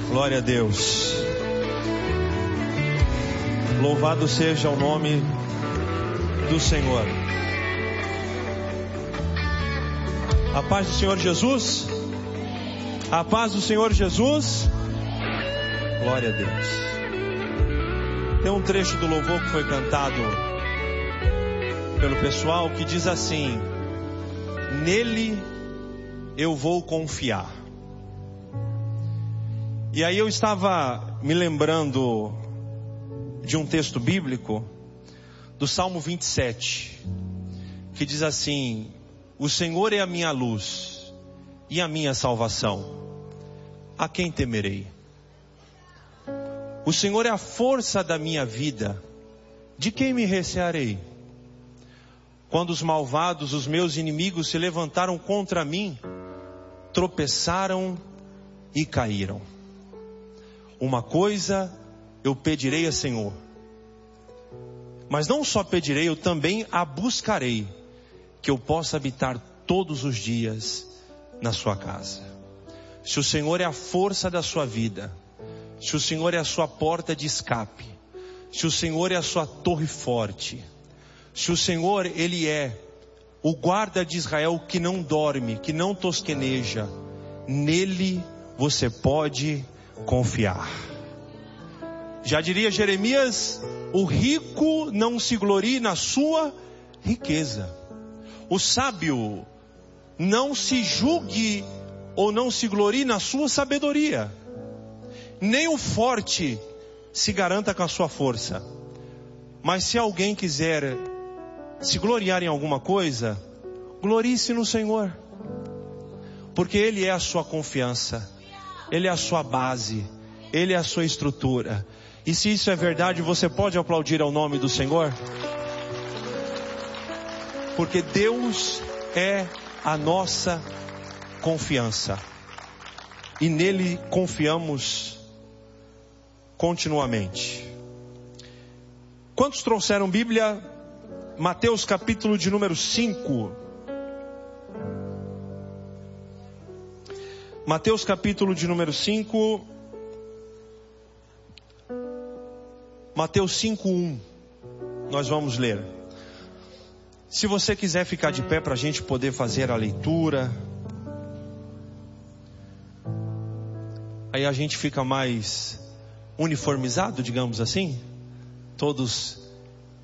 Glória a Deus. Louvado seja o nome do Senhor. A paz do Senhor Jesus. A paz do Senhor Jesus. Glória a Deus. Tem um trecho do louvor que foi cantado pelo pessoal que diz assim: nele eu vou confiar. E aí eu estava me lembrando de um texto bíblico do Salmo 27, que diz assim: o Senhor é a minha luz e a minha salvação, a quem temerei? O Senhor é a força da minha vida, de quem me recearei? Quando os malvados, os meus inimigos, se levantaram contra mim, tropeçaram e caíram. Uma coisa eu pedirei a Senhor, mas não só pedirei, eu também a buscarei, que eu possa habitar todos os dias na sua casa. Se o Senhor é a força da sua vida, se o Senhor é a sua porta de escape, se o Senhor é a sua torre forte, se o Senhor, Ele é o guarda de Israel que não dorme, que não tosqueneja, nele você pode confiar. Já diria Jeremias: o rico não se glorie na sua riqueza. O sábio não se julgue ou não se glorie na sua sabedoria. Nem o forte se garanta com a sua força. Mas se alguém quiser se gloriar em alguma coisa, glorie-se no Senhor, porque Ele é a sua confiança, Ele é a sua base, Ele é a sua estrutura. E se isso é verdade, você pode aplaudir ao nome do Senhor? Porque Deus é a nossa confiança, e nele confiamos continuamente. Quantos trouxeram Bíblia? Mateus capítulo de número 5. Mateus capítulo de número 5. Mateus 5:1. Nós vamos ler. Se você quiser ficar de pé para a gente poder fazer a leitura, aí a gente fica mais uniformizado, digamos assim. Todos